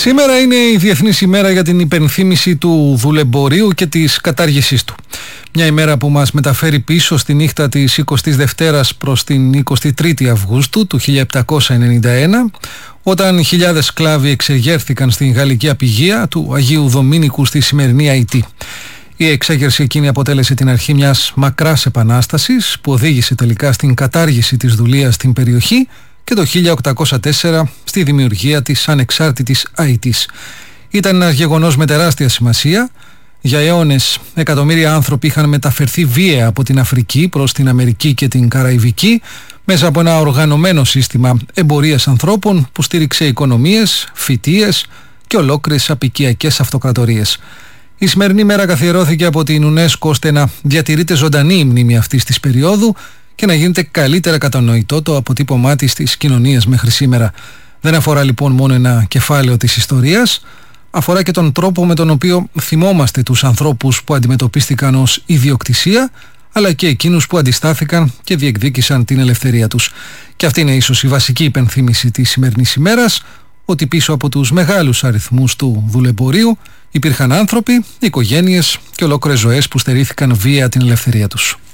Σήμερα είναι η Διεθνής ημέρα για την υπενθύμηση του δουλεμπορίου και της κατάργησής του. Μια ημέρα που μας μεταφέρει πίσω στη νύχτα της 22ης προς την 23η Αυγούστου του 1791, όταν χιλιάδες σκλάβοι εξεγέρθηκαν στην γαλλική απυγεία του Αγίου Δομήνικου στη σημερινή Αϊτή. Η εξέγερση εκείνη αποτέλεσε την αρχή μιας μακράς επανάστασης που οδήγησε τελικά στην κατάργηση της δουλείας στην περιοχή και το 1804 στη δημιουργία της ανεξάρτητης Αϊτής. Ήταν ένα γεγονός με τεράστια σημασία. Για αιώνες εκατομμύρια άνθρωποι είχαν μεταφερθεί βία από την Αφρική προς την Αμερική και την Καραϊβική μέσα από ένα οργανωμένο σύστημα εμπορίας ανθρώπων που στήριξε οικονομίες, φυτείες και ολόκληρες απικιακές αυτοκρατορίες. Η σημερινή μέρα καθιερώθηκε από την UNESCO ώστε να διατηρείται ζωντανή η μνήμη αυτής της περίοδου και να γίνεται καλύτερα κατανοητό το αποτύπωμά της στις κοινωνίες μέχρι σήμερα. Δεν αφορά λοιπόν μόνο ένα κεφάλαιο της ιστορίας, αφορά και τον τρόπο με τον οποίο θυμόμαστε τους ανθρώπους που αντιμετωπίστηκαν ως ιδιοκτησία, αλλά και εκείνους που αντιστάθηκαν και διεκδίκησαν την ελευθερία τους. Και αυτή είναι ίσως η βασική υπενθύμηση της σημερινής ημέρας, ότι πίσω από τους μεγάλους αριθμούς του δουλεμπορίου υπήρχαν άνθρωποι, οικογένειες και ολόκληρες ζωές που στερήθηκαν βία την ελευθερία τους.